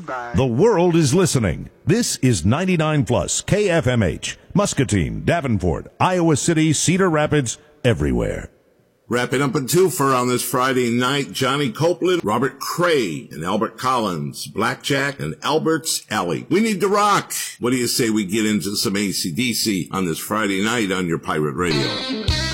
Goodbye. The world is listening. This is 99 Plus KFMH, Muscatine, Davenport, Iowa City, Cedar Rapids, everywhere. Wrapping up a twofer on this Friday night, Johnny Copeland, Robert Cray, and Albert Collins, Blackjack, and Albert's Alley. We need to rock. What do you say we get into some AC/DC on this Friday night on your pirate radio?